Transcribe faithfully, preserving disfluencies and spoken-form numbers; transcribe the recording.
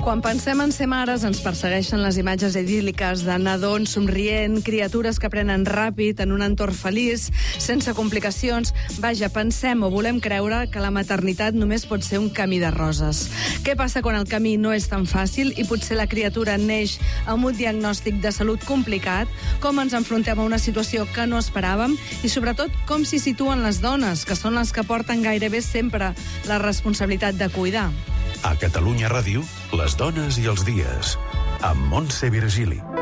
Quan pensem en ser mares ens persegueixen les imatges idíl·liques de nadons somrient, criatures que aprenen ràpid en un entorn feliç, sense complicacions. Vaja, pensem o volem creure que la maternitat només pot ser un camí de roses. Què passa quan el camí no és tan fàcil i potser la criatura neix amb un diagnòstic de salut complicat? Com ens enfrontem a una situació que no esperàvem? I sobretot, com s'hi situen les dones, que són les que porten gairebé sempre la responsabilitat de cuidar? A Catalunya Ràdio, les dones i els dies, amb Montse Virgili.